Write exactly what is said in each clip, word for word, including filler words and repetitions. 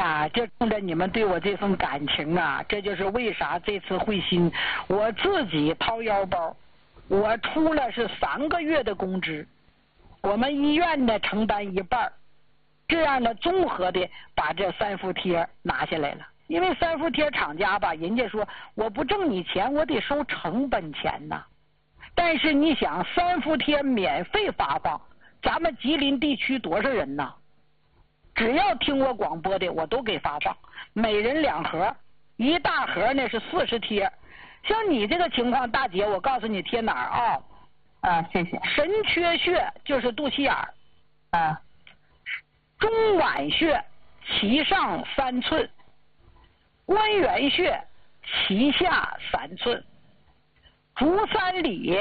呀，就冲着你们对我这份感情啊，这就是为啥这次会心我自己掏腰包，我出了是三个月的工资，我们医院呢承担一半，这样呢综合的把这三伏贴拿下来了。因为三伏贴厂家吧，人家说我不挣你钱，我得收成本钱呐。但是你想，三伏贴免费发放，咱们吉林地区多少人呐？只要听我广播的，我都给发放，每人两盒，一大盒呢是四十贴。像你这个情况，大姐，我告诉你贴哪儿啊？ 啊，谢谢。 神阙穴就是肚脐眼儿， 啊， 中脘穴脐上三寸，关元穴脐下三寸，足三里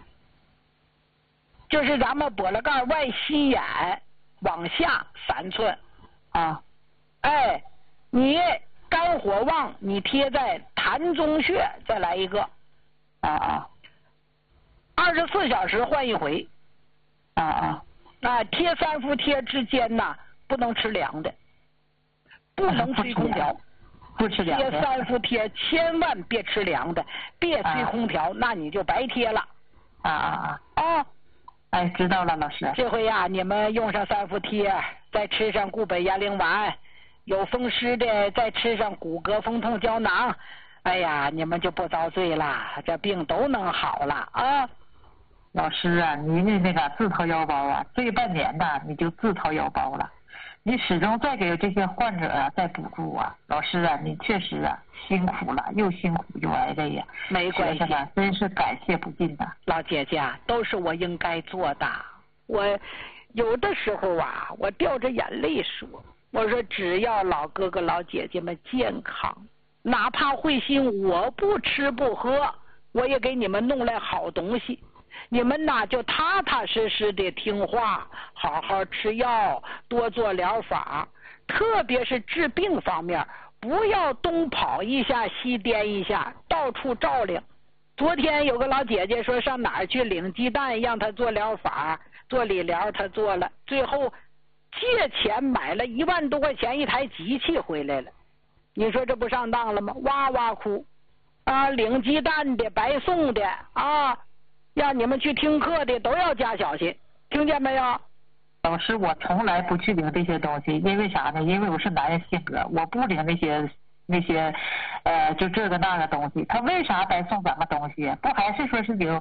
就是咱们脖子盖外膝眼往下三寸啊。哎，你肝火旺，你贴在膻中穴再来一个啊啊，二十四小时换一回啊啊啊！贴三伏贴之间呐，不能吃凉的，不能吹空调。 不吃凉的。 贴三伏贴千万别吃凉的，别吹空调，啊、那你就白贴了。 啊啊啊！啊， 哎，知道了，老师。 这回呀、啊，你们用上三伏贴，再吃上固本压灵丸，有风湿的再吃上骨骼风痛胶囊，哎呀，你们就不遭罪了，这病都能好了啊！ 老师啊，你那那个自掏腰包啊，这半年呐，你就自掏腰包了。你始终在给这些患者啊在补助啊，老师啊，你确实啊辛苦了，又辛苦又挨累呀。 没关系， 真是感谢不尽呐。 老姐姐，都是我应该做的。我有的时候啊，我掉着眼泪说，我说只要老哥哥老姐姐们健康，哪怕会心我不吃不喝，我也给你们弄来好东西。你们呐就踏踏实实的听话，好好吃药，多做疗法，特别是治病方面，不要东跑一下西颠一下，到处照领。昨天有个老姐姐说上哪儿去领鸡蛋，让她做疗法做理疗，她做了，最后借钱买了一万多块钱一台机器回来了。你说这不上当了吗？哇哇哭啊！领鸡蛋的白送的啊，让你们去听课的都要加小心，听见没有？ 老师，我从来不去领这些东西，因为啥呢？因为我是男人性格，我不领那些那些，呃，就这个那个东西。他为啥白送咱们东西？不还是说是领？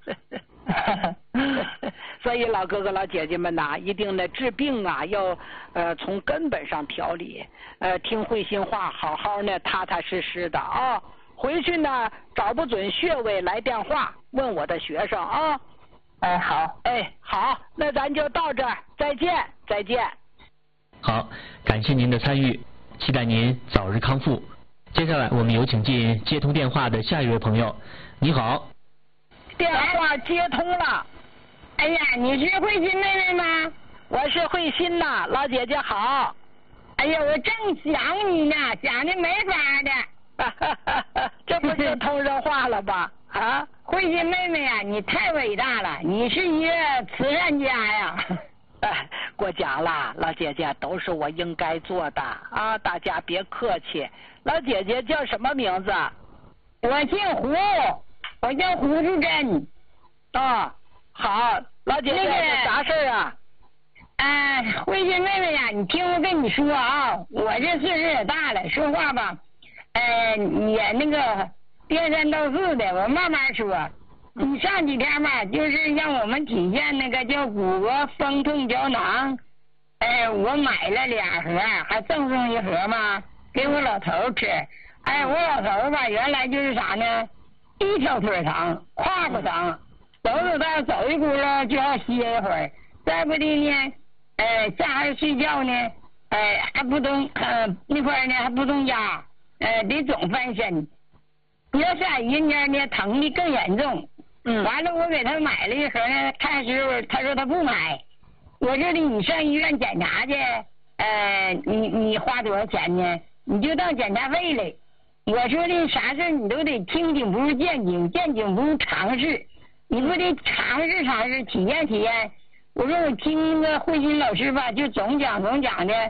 所以老哥哥老姐姐们呐，一定呢治病啊，要呃从根本上调理，呃听会心话，好好呢踏踏实实的啊。回去呢找不准穴位来电话问我的学生啊。 哎，好， 哎，好，那咱就到这儿，再见，再见。 好，感谢您的参与，期待您早日康复。接下来我们有请进接通电话的下一位朋友。你好。 电话接通了。 哎呀，你是慧心妹妹吗？ 我是慧心呐，老姐姐好。 哎呀，我正想你呢，想的没法的。这不就通上话了吧？啊， 慧心妹妹呀、啊，你太伟大了，你是一个慈善家呀。 哎，过奖了，老姐姐，都是我应该做的啊，大家别客气。老姐姐叫什么名字？ 我姓胡，我叫胡淑珍。 啊，好，老姐姐，那个、啥事啊？ 哎，慧心妹妹呀，你听我跟你说啊，我这岁数也大了，说话吧，呃，也那个颠三倒四的，我慢慢说。你上几天吧，就是让我们体现那个叫骨骼风痛胶囊，哎，我买了两盒，还赠送一盒嘛，给我老头吃。哎，我老头吧，原来就是啥呢？一条腿疼，胯骨疼，走走道走一轱辘就要歇一会儿，再不的呢，呃，下来睡觉呢，呃，还不动，呃，那块儿呢还不动压，呃，得总翻身。要是俺人家呢疼的更严重。嗯，完了我给他买了一盒呢，看时候他说他不买，我说的你上医院检查去，呃，你你花多少钱呢？你就当检查费了。我说的啥事你都得听听，不如见听，见听不如尝试，你不得尝试尝试，体验体验。我说我听那个慧心老师吧，就总讲总讲的，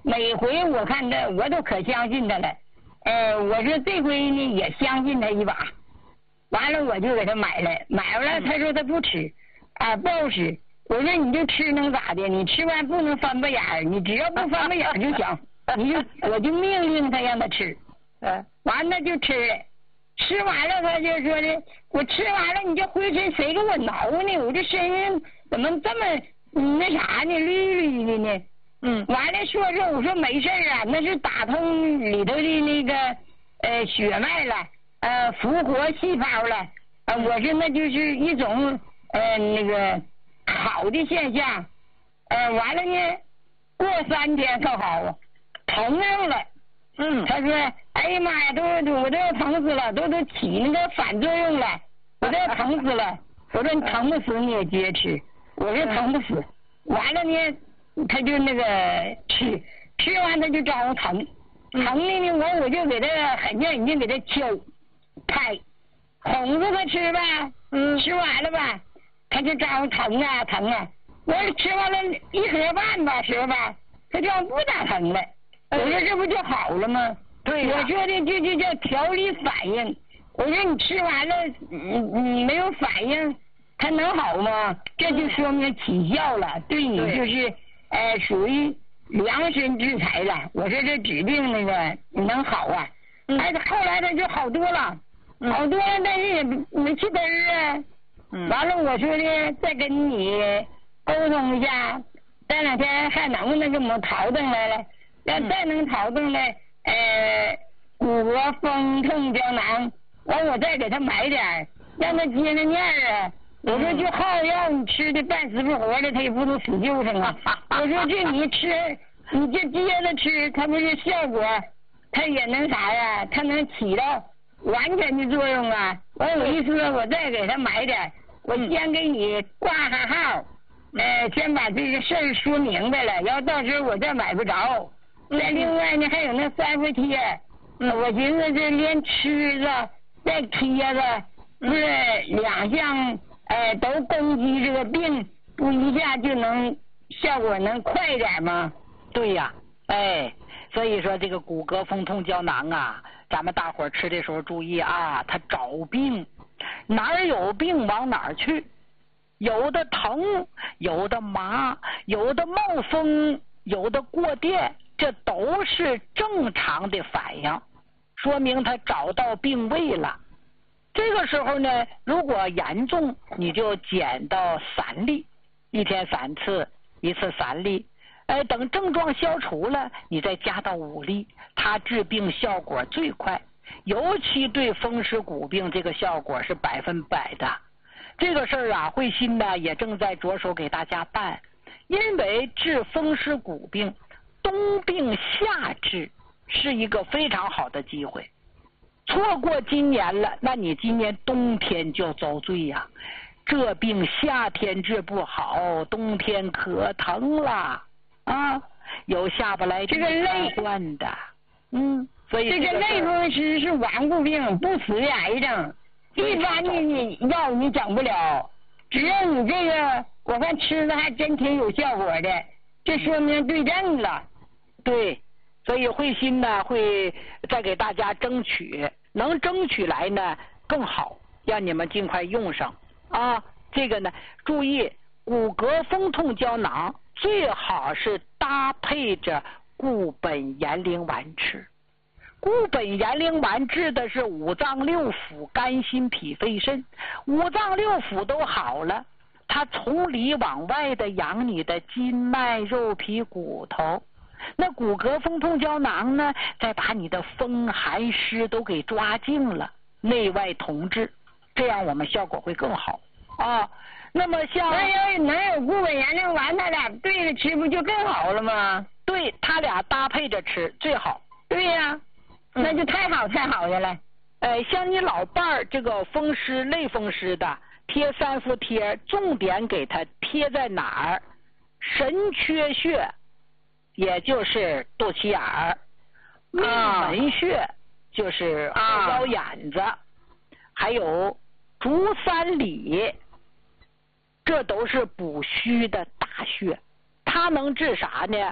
每回我看他，我都可相信他了。呃，我说这回呢也相信他一把，完了我就给他买了，买完了他说他不吃，啊不好吃。我说你就吃能咋的？你吃完不能翻白眼儿，你只要不翻白眼儿就行。你就我就命令他让他吃，呃，完了就吃了，吃完了他就说的，我吃完了你这灰尘谁给我挠呢？我这身上怎么这么那啥呢？绿绿的呢？嗯，完了说说我说没事啊，那是打通里头的那个呃血脉了，呃复活细胞了，呃我说那就是一种呃那个好的现象，呃完了呢，过三天可好，疼上了，嗯，他说哎呀妈呀，都都我都要疼死了，都都起那个反作用了，我都要疼死了。我说你疼不死你也接着吃，我说疼不死，完了呢。他就那个吃，吃完他就招呼疼，疼的呢我我就给他狠劲狠劲给他敲，拍，哄着他吃呗，嗯，吃完了吧，他就招呼疼啊疼啊，我说吃完了一盒半吧，是吧？他叫不咋疼了，我说这不就好了吗？对、啊，我说的这就叫调理反应，我说你吃完了你你没有反应，它能好吗？这就说明起效了，对你就是。呃，属于量身制裁了。我说这指定那个能好啊，嗯、哎，后来他就好多了，嗯、好多了，但是也没去根儿啊。嗯、完了，我说的再跟你沟通一下，这两天还能不能给我们淘腾来了？要再能淘腾来，呃，骨骼风痛胶囊，完我再给他买点，让他接着念啊。我说就好药你吃的半死不活的，他也不能死救上啊。我说这你吃，你就接着吃，它不是效果，它也能啥呀？它能起到完全的作用啊。完我一说，我再给他买点，我先给你挂上号，呃，先把这个事儿说明白了，要到时候我再买不着。再另外呢，还有那三伏贴，我寻思这连吃的再贴子，不是两项。呃，都攻击这个病，不一下就能效果能快点吗？ 对呀，哎，所以说这个骨骼风痛胶囊啊，咱们大伙儿吃的时候注意啊，它找病，哪儿有病往哪儿去，有的疼，有的麻，有的冒风，有的过电，这都是正常的反应，说明他找到病位了。这个时候呢，如果严重，你就减到三粒，一天三次，一次三粒。哎，等症状消除了，你再加到五粒，它治病效果最快。尤其对风湿骨病，这个效果是百分百的。这个事儿啊，慧心呢也正在着手给大家办，因为治风湿骨病，冬病夏治是一个非常好的机会。错过今年了，那你今年冬天就遭罪呀、啊！这病夏天治不好，冬天可疼了啊！有下不来这个类患的，嗯，所以这个类风湿是顽固病，不死于癌症。一般的你药你整不了，只要你这个，我看吃的还真挺有效果的，这说明对症了。 对。所以慧心呢会再给大家争取，能争取来呢更好，让你们尽快用上啊。这个呢，注意骨骼风痛胶囊最好是搭配着固本延龄丸吃。固本延龄丸治的是五脏六腑、肝心脾肺肾，五脏六腑都好了，它从里往外的养你的筋脉、肉皮、骨头。那骨骼风痛胶囊呢，再把你的风寒湿都给抓净了，内外同治，这样我们效果会更好啊。那么像那要能有固本延龄丸，他俩对着吃不就更好了吗？ 对，他俩搭配着吃最好。 对呀、啊，那就太好太好的了。 呃，像你老伴儿这个风湿类风湿的，贴三伏贴，重点给他贴在哪儿？神阙穴。也就是肚脐眼儿，命门穴就是后腰眼子，啊、还有足三里，这都是补虚的大穴。它能治啥呢？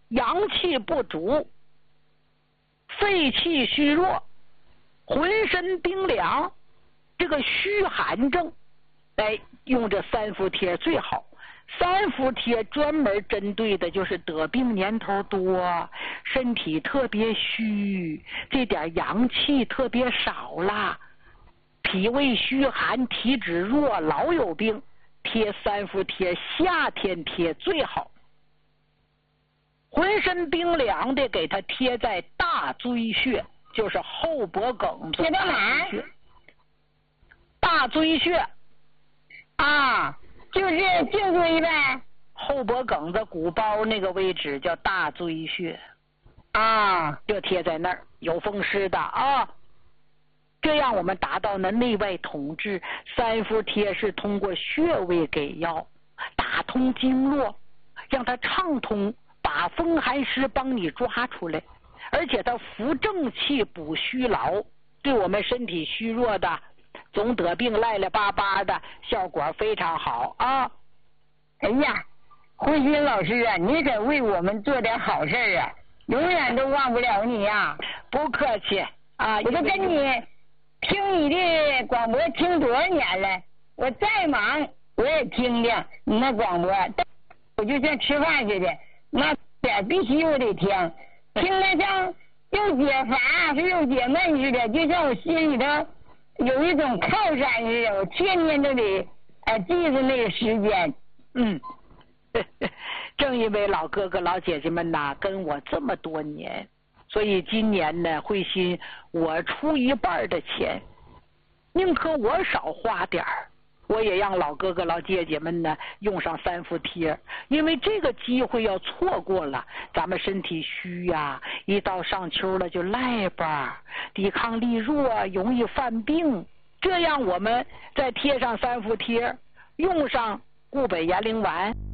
阳气不足，肺气虚弱，浑身冰凉，这个虚寒症，哎，用这三伏贴最好。三伏贴专门针对的就是得病年头多，身体特别虚，这点阳气特别少啦，脾胃虚寒，体质弱，老有病，贴三伏贴，夏天贴最好。浑身冰凉的给它贴在大椎穴，就是后脖梗子。 贴到哪儿？ 大椎穴啊，就是颈椎呗。 后脖梗子鼓包那个位置叫大椎穴啊， 就贴在那儿，有风湿的啊。这样我们达到呢内外统治。三伏贴是通过穴位给药，打通经络，让它畅通，把风寒湿帮你抓出来，而且它扶正气，补虚劳，对我们身体虚弱的总得病赖赖巴巴的效果非常好啊。 哎呀，慧心老师啊，你可为我们做点好事啊，永远都忘不了你呀、啊。 不客气啊， 我都跟你听你的广播听多少年了，我再忙我也听听你那广播，我就像吃饭似的，那点必须我得听，听得像又解乏是又解闷似的，就像我心里头有一种靠山似的，我天天都得呃记着那个时间。 嗯，正因为老哥哥老姐姐们呐跟我这么多年，所以今年呢，慧心我出一半的钱，宁可我少花点儿，我也让老哥哥老姐姐们呢用上三伏贴，因为这个机会要错过了，咱们身体虚呀、啊，一到上秋了就赖吧，抵抗力弱，容易犯病。这样我们再贴上三伏贴，用上固本延龄丸。